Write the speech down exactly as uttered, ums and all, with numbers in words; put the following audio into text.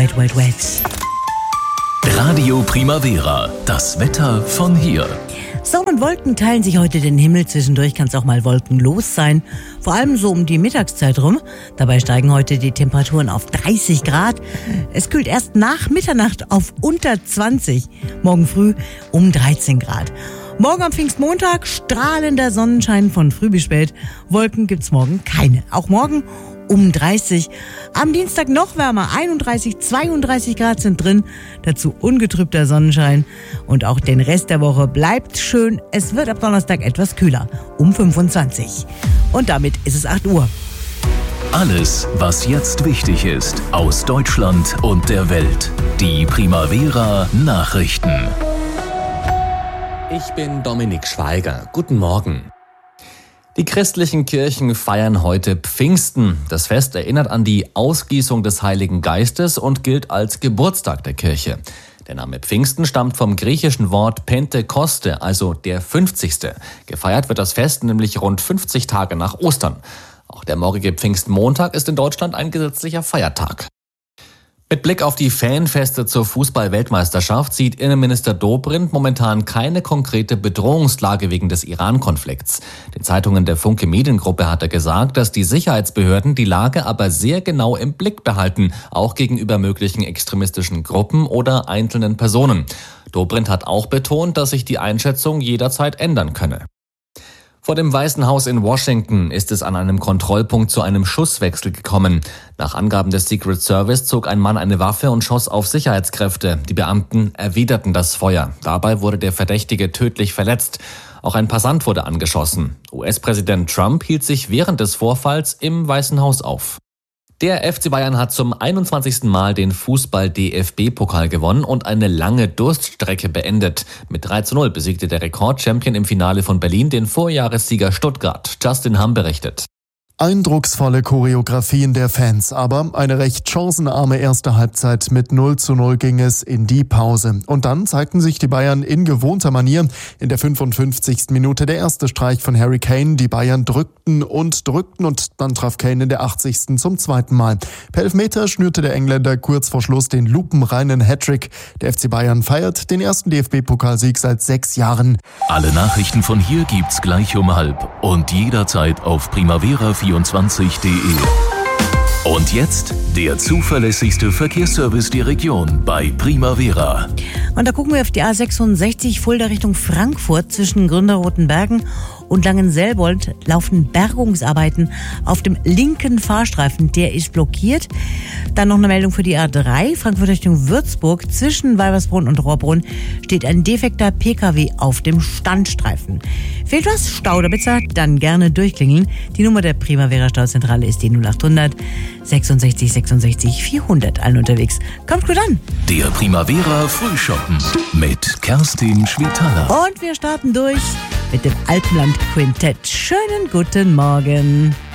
Wet, Wet, Wet. Radio Primavera, das Wetter von hier. Sonne und Wolken teilen sich heute den Himmel. Zwischendurch kann es auch mal wolkenlos sein. Vor allem so um die Mittagszeit rum. Dabei steigen heute die Temperaturen auf dreißig Grad. Es kühlt erst nach Mitternacht auf unter zwanzig. Morgen früh um dreizehn Grad. Morgen am Pfingstmontag strahlender Sonnenschein von früh bis spät. Wolken gibt's morgen keine. Auch morgen um dreißig. Am Dienstag noch wärmer, einunddreißig, zweiunddreißig Grad sind drin. Dazu ungetrübter Sonnenschein. Und auch den Rest der Woche bleibt schön. Es wird ab Donnerstag etwas kühler, um fünfundzwanzig. Und damit ist es acht Uhr. Alles, was jetzt wichtig ist, aus Deutschland und der Welt. Die Primavera Nachrichten. Ich bin Dominik Schweiger. Guten Morgen. Die christlichen Kirchen feiern heute Pfingsten. Das Fest erinnert an die Ausgießung des Heiligen Geistes und gilt als Geburtstag der Kirche. Der Name Pfingsten stammt vom griechischen Wort Pentekoste, also der fünfzigste. Gefeiert wird das Fest nämlich rund fünfzig Tage nach Ostern. Auch der morgige Pfingstmontag ist in Deutschland ein gesetzlicher Feiertag. Mit Blick auf die Fanfeste zur Fußball-Weltmeisterschaft sieht Innenminister Dobrindt momentan keine konkrete Bedrohungslage wegen des Iran-Konflikts. Den Zeitungen der Funke Mediengruppe hat er gesagt, dass die Sicherheitsbehörden die Lage aber sehr genau im Blick behalten, auch gegenüber möglichen extremistischen Gruppen oder einzelnen Personen. Dobrindt hat auch betont, dass sich die Einschätzung jederzeit ändern könne. Vor dem Weißen Haus in Washington ist es an einem Kontrollpunkt zu einem Schusswechsel gekommen. Nach Angaben des Secret Service zog ein Mann eine Waffe und schoss auf Sicherheitskräfte. Die Beamten erwiderten das Feuer. Dabei wurde der Verdächtige tödlich verletzt. Auch ein Passant wurde angeschossen. U S-Präsident Trump hielt sich während des Vorfalls im Weißen Haus auf. Der F C Bayern hat zum einundzwanzigsten Mal den Fußball-D F B-Pokal gewonnen und eine lange Durststrecke beendet. Mit drei zu null besiegte der Rekordchampion im Finale von Berlin den Vorjahressieger Stuttgart. Justin Hamm berichtet. Eindrucksvolle Choreografien der Fans, aber eine recht chancenarme erste Halbzeit. Mit null zu null ging es in die Pause. Und dann zeigten sich die Bayern in gewohnter Manier. In der fünfundfünfzigsten Minute der erste Streich von Harry Kane. Die Bayern drückten und drückten und dann traf Kane in der achtzigsten zum zweiten Mal. Per Elfmeter schnürte der Engländer kurz vor Schluss den lupenreinen Hattrick. Der F C Bayern feiert den ersten D F B-Pokalsieg seit sechs Jahren. Alle Nachrichten von hier gibt's gleich um halb und jederzeit auf primavera vierundzwanzig punkt de. Und jetzt der zuverlässigste Verkehrsservice der Region bei Primavera. Und da gucken wir auf die A sechsundsechzig Fulda Richtung Frankfurt. Zwischen Gründerrotenbergen und Langenselbold laufen Bergungsarbeiten auf dem linken Fahrstreifen. Der ist blockiert. Dann noch eine Meldung für die A drei, Frankfurt Richtung Würzburg. Zwischen Weibersbrunn und Rohrbrunn steht ein defekter P K W auf dem Standstreifen. Fehlt was? Stauderbitzer? Dann gerne durchklingeln. Die Nummer der Primavera Stauzentrale ist die null achthundert sechsundsechzig sechsundsechzig vierhundert. Allen unterwegs. Kommt gut an. Der Primavera Frühschoppen mit Kerstin Schwitala. Und wir starten durch mit dem Alpenland Quintett. Schönen guten Morgen.